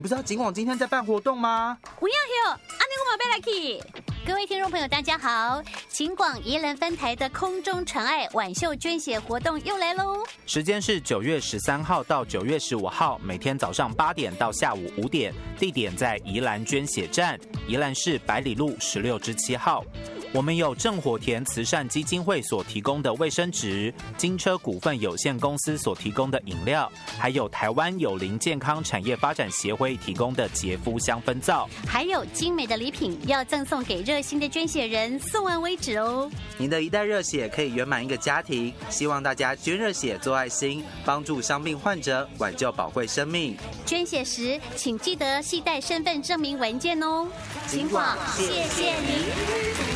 不知道警广今天在办活动吗？ 不要哟，阿尼我马贝来去。各位听众朋友，大家好！警广宜兰分台的空中传爱晚秀捐血活动又来喽！ 时间是9月13号到9月15号，每天早上8点到下午5点，地点在宜兰捐血站，宜兰市百里路16-7号。我们有正火田慈善基金会所提供的卫生纸，金车股份有限公司所提供的饮料，还有台湾友邻健康产业发展协会提供的洁肤香氛皂， 还有精美的礼品要赠送给热心的捐血人，送完为止哦。 您的一袋热血可以圆满一个家庭，希望大家捐热血做爱心，帮助伤病患者，挽救宝贵生命。 捐血时请记得携带身份证明文件哦。警广，谢谢您。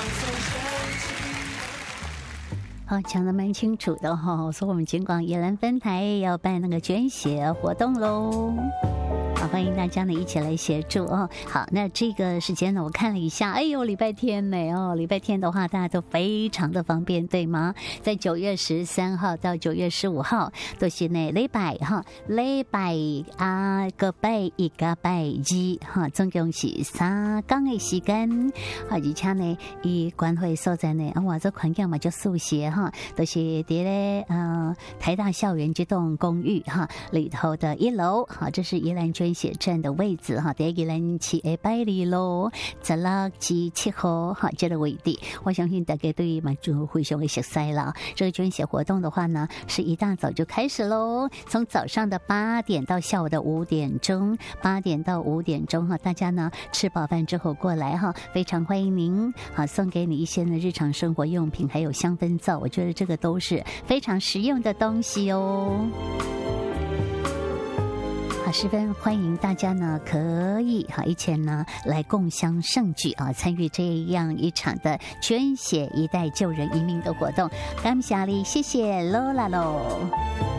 讲得蛮清楚的哈，我说我们警广宜兰分台要办那个捐血活动喽。好，欢迎大家呢一起来协助哦。好，那这个时间呢，我看了一下，哎呦，礼拜天呢哦，礼拜天的话，大家都非常的方便，对吗？在9月13号到9月15号，都是呢礼拜哈，礼拜个拜一个拜二哈，总共是3天的时间。好，而且呢，以关会所在呢，哇，这环境嘛叫速写哈，都是伫咧台大校园这栋公寓哈里头的1楼，好，这是宜兰捐血站的位置哈，在宜兰市的百里路16-7号哈，这个位置，我相信大家对于嘛就非常的熟悉了。这个捐血活动的话呢，是一大早就开始喽，从早上的8点到下午的5点钟，8点到5点钟哈，大家呢吃饱饭之后过来哈，非常欢迎您，好，送给你一些呢日常生活用品，还有香氛皂，我觉得这个都是非常实用的东西哦。好，十分欢迎大家呢，可以好一起呢来共襄盛举啊，参与这样一场的捐血一代救人一命的活动。感谢你，谢谢罗拉喽。